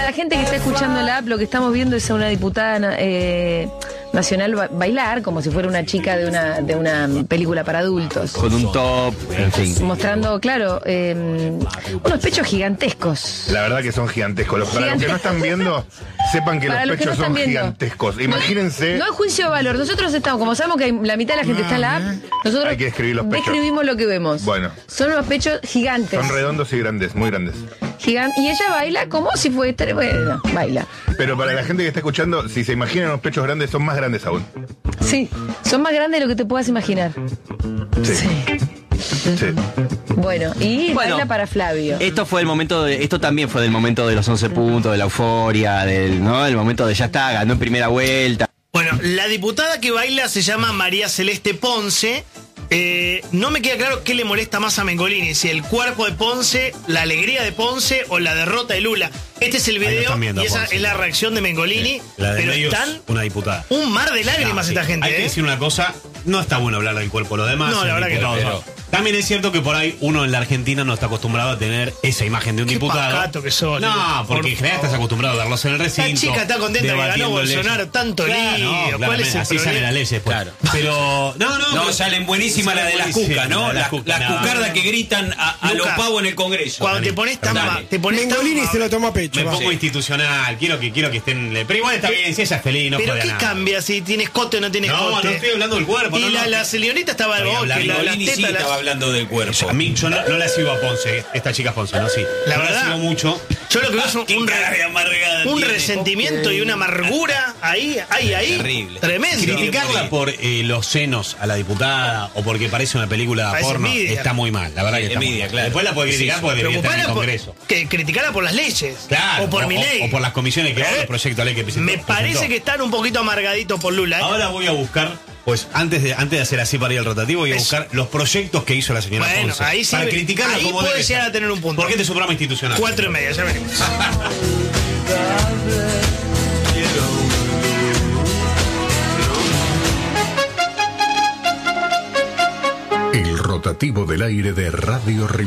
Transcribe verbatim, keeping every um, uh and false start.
para la gente que está escuchando la app, lo que estamos viendo es a una diputada eh, nacional ba- bailar como si fuera una chica de una de una película para adultos. Con un top, en fin. Mostrando, claro, eh, unos pechos gigantescos. La verdad que son gigantescos. Los, para los que no están viendo, sepan que Para los los que no pechos están son viendo. gigantescos. Imagínense. No es juicio de valor. Nosotros estamos, como sabemos que hay la mitad de la gente está en la app, nosotros Hay que describir los pechos. describimos lo que vemos. Bueno. Son unos pechos gigantes. Son redondos y grandes, muy grandes. Gigan- y ella baila como si fuera. Bueno, baila. Pero para la gente que está escuchando, si se imaginan los pechos grandes, son más grandes aún. Sí, son más grandes de lo que te puedas imaginar. Sí. Sí. Bueno, y Bueno, baila para Flavio. Esto fue el momento de, esto también fue del momento de los once puntos, de la euforia, del, ¿no? El momento de ya está, ganó en primera vuelta. Bueno, la diputada que baila se llama María Celeste Ponce. Eh, no me queda claro qué le molesta más a Mengolini, si el cuerpo de Ponce, la alegría de Ponce o la derrota de Lula. Este es el Ahí lo video están viendo, y esa Ponce. es la reacción de Mengolini. La de pero medios, están una diputada. un mar de lágrimas No, sí. esta gente. Hay que ¿eh? decir una cosa, no está bueno hablar del cuerpo de los demás. No, la el verdad que no, diputado, pero- También es cierto que por ahí uno en la Argentina no está acostumbrado a tener esa imagen de un Qué diputado. pacato que sos, No, Lula, porque por en general favor. estás acostumbrado a verlos en el recinto. Esta chica está contenta que ganó debatiéndole. Bolsonaro, tanto Claro, lío. no, ¿Cuál es claramente, el así problema? sale la ley después. Claro. Pero, no, no. No, pero- salen buenísima la de las buenísima, cucas, ¿no? la de Las las cucas, las no. cucardas que gritan a, a los Luca, pavos en el Congreso. Cuando Dani. te pones tan Dale. ma- te pones tan Mengolini ma- se lo tomó a pecho. Me va. pongo institucional, quiero que quiero que estén. Pero igual está bien, si ella es feliz, no Pero jode a ¿qué nada. cambia si tienes cote o no tienes No, cote? no estoy hablando del cuerpo. Y no, la, no. la señorita estaba de Estoy boca, hablando- la, las Mengolini sí tetas, las- estaba hablando del cuerpo. A mí, yo no, no la sigo a Ponce, esta chica es Ponce, no, sí. La no verdad. la sigo mucho. Yo lo que veo es un, Qué un re- cara de amargada un tiene. resentimiento y una amargura ahí, ahí, ahí. Terrible. Tremendo. Criticarla por eh, los senos a la diputada o porque parece una película Parece porno envidia. está muy mal, la verdad que está envidia, muy mal. claro. Después la puede criticar porque debería estar en el Preocupada por, Congreso. que criticarla por las leyes. Claro, o por mi ley. o por las comisiones que ¿Eh? hagan los proyectos de ley que presentó. Me parece presentó. que están un poquito amargaditos por Lula. ¿eh? Ahora voy a buscar, pues antes de antes de hacer así para ir al rotativo, voy a Eso. buscar los proyectos que hizo la señora Bueno, Ponce. ahí sí, para criticarla ahí como puede debe llegar ser. a tener un punto. Porque este es un programa institucional. Cuatro y media, ya venimos. El rotativo del aire de Radio Rivera.